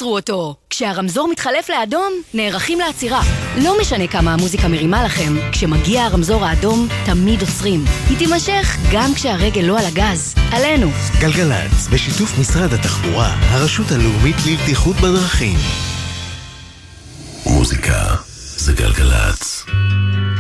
תעצרו אותו. כשהרמזור מתחלף לאדום, נערכים לעצירה. לא משנה כמה המוזיקה מרימה לכם, כשמגיע הרמזור האדום, תמיד עוצרים. היא תימשך גם כשהרגל לא על הגז. עלינו. גלגלץ, בשיתוף משרד התחבורה, הרשות הלאומית לבטיחות בדרכים. מוזיקה זה גלגלץ.